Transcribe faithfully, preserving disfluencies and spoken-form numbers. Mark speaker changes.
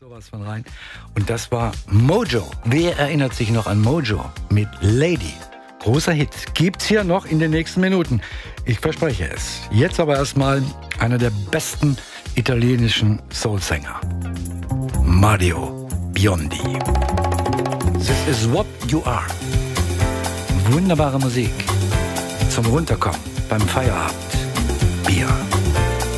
Speaker 1: Sowas von rein. Und das war Mojo. Wer erinnert sich noch an Mojo mit Lady? Großer Hit. Gibt's hier noch in den nächsten Minuten. Ich verspreche es. Jetzt aber erstmal einer der besten italienischen Soulsänger. Mario Biondi. This is what you are. Wunderbare Musik. Zum Runterkommen beim Feierabend. Bier.